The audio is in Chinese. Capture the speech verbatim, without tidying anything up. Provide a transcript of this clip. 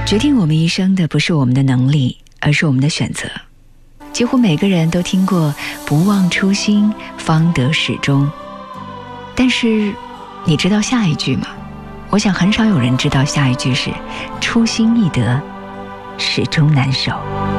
决定我们一生的不是我们的能力，而是我们的选择。几乎每个人都听过不忘初心方得始终，但是你知道下一句吗？我想很少有人知道下一句是初心易得，始终难守。